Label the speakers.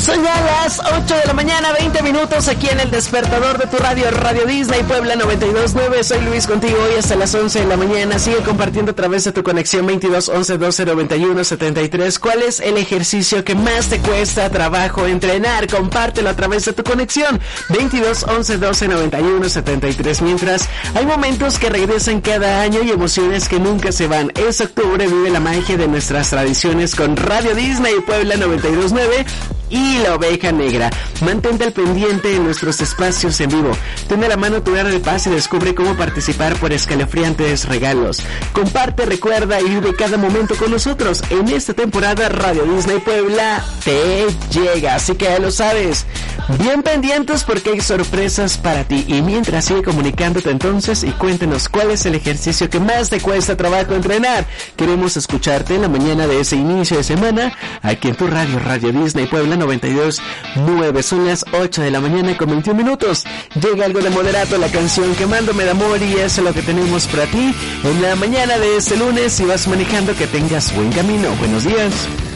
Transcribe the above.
Speaker 1: Son ya las 8 de la mañana, 20 minutos aquí en el despertador de tu radio, Radio Disney Puebla 92.9. Soy Luis contigo hoy hasta las 11 de la mañana. Sigue compartiendo a través de tu conexión 22 11 12 91 73. ¿Cuál es el ejercicio que más te cuesta trabajo entrenar? Compártelo a través de tu conexión 22 11 12 91 73. Mientras hay momentos que regresan cada año y emociones que nunca se van. Este octubre vive la magia de nuestras tradiciones con Radio Disney Puebla 92.9 y la oveja negra. Mantente al pendiente en nuestros espacios en vivo. Ten a la mano tu de paz y descubre cómo participar por escalofriantes regalos. Comparte, recuerda y vive cada momento con nosotros. En esta temporada Radio Disney Puebla te llega, así que ya lo sabes. Bien pendientes porque hay sorpresas para ti. Y mientras sigue comunicándote entonces y cuéntanos cuál es el ejercicio que más te cuesta trabajo entrenar. Queremos escucharte en la mañana de ese inicio de semana aquí en tu radio, Radio Disney Puebla 92.9. Son las 8 de la mañana con 21 minutos. Llega algo de Moderato, la canción Quemándome de Amor, y eso es lo que tenemos para ti en la mañana de este lunes. Si vas manejando, que tengas buen camino. Buenos días.